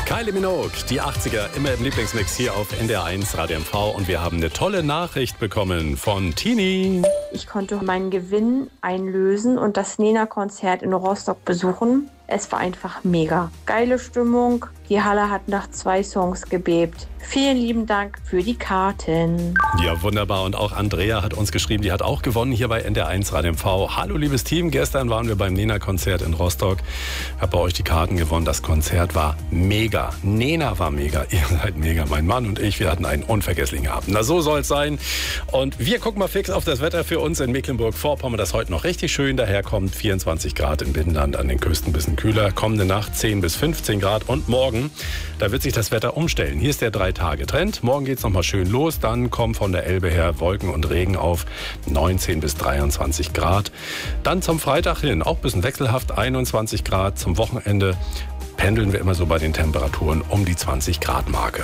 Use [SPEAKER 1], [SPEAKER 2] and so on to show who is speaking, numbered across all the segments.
[SPEAKER 1] Kylie Minogue, die 80er, immer im Lieblingsmix hier auf NDR1 Radio MV. Und wir haben eine tolle Nachricht bekommen von Tini.
[SPEAKER 2] Ich konnte meinen Gewinn einlösen und das Nena-Konzert in Rostock besuchen. Es war einfach mega. Geile Stimmung. Die Halle hat nach 2 Songs gebebt. Vielen lieben Dank für die Karten.
[SPEAKER 1] Ja, wunderbar. Und auch Andrea hat uns geschrieben, die hat auch gewonnen hier bei NDR1 Radio MV. Hallo, liebes Team. Gestern waren wir beim Nena-Konzert in Rostock. Ich habe bei euch die Karten gewonnen. Das Konzert war mega. Nena war mega. Ihr seid mega. Mein Mann und ich, wir hatten einen unvergesslichen Abend. Na, so soll es sein. Und wir gucken mal fix auf das Wetter für uns in Mecklenburg-Vorpommern, das heute noch richtig schön daherkommt. 24 Grad im Binnenland, an den Küsten ein bisschen kühler. Kommende Nacht 10 bis 15 Grad. Und morgen, da wird sich das Wetter umstellen. Hier ist der 3-Tage-Trend. Morgen geht es nochmal schön los. Dann kommen von der Elbe her Wolken und Regen auf 19 bis 23 Grad. Dann zum Freitag hin auch ein bisschen wechselhaft, 21 Grad. Zum Wochenende pendeln wir immer so bei den Temperaturen um die 20 Grad Marke.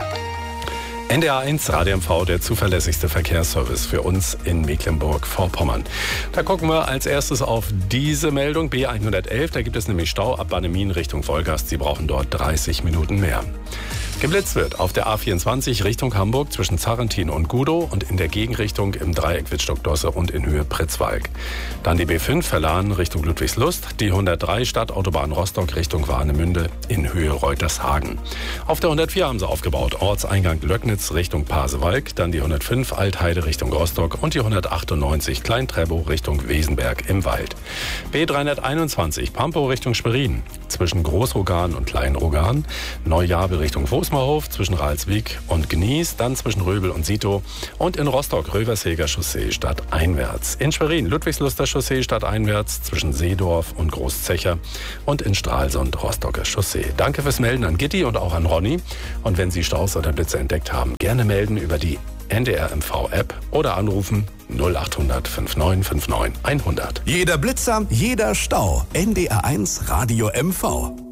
[SPEAKER 1] NDR1 Radio MV, der zuverlässigste Verkehrsservice für uns in Mecklenburg-Vorpommern. Da gucken wir als erstes auf diese Meldung, B111. Da gibt es nämlich Stau ab Bannemin Richtung Wolgast. Sie brauchen dort 30 Minuten mehr. Geblitzt wird auf der A24 Richtung Hamburg zwischen Zarrentin und Gudow und in der Gegenrichtung im Dreieck Wittstock-Dosse und in Höhe Pritzwalk. Dann die B5 Verlahen Richtung Ludwigslust, die 103 Stadtautobahn Rostock Richtung Warnemünde in Höhe Reutershagen. Auf der 104 haben sie aufgebaut, Ortseingang Löcknitz Richtung Pasewalk, dann die 105 Altheide Richtung Rostock und die 198 Klein-Trebow Richtung Wesenberg im Wald. B321 Pampow Richtung Schwerin zwischen Großrogan und Kleinrogan, Neujabel Richtung Vosmerhof zwischen Ralswiek und Gnies, dann zwischen Röbel und Sito und in Rostock Röversheger Chaussee stadteinwärts. In Schwerin Ludwigsluster Chaussee stadteinwärts zwischen Seedorf und Großzecher und in Stralsund Rostocker Chaussee. Danke fürs Melden an Gitti und auch an Ronny. Und wenn Sie Staus oder Blitze entdeckt haben, gerne melden über die NDR MV App oder anrufen 0800 5959 100.
[SPEAKER 3] Jeder Blitzer, jeder Stau. NDR1 Radio MV.